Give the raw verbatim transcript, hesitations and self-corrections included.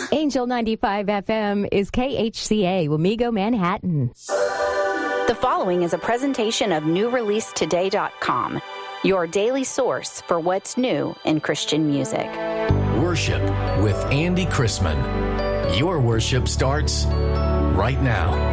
Angel ninety-five F M is K H C A, Wamego, Manhattan. The following is a presentation of new release today dot com, your daily source for what's new in Christian music. Worship with Andy Chrisman. Your worship starts right now.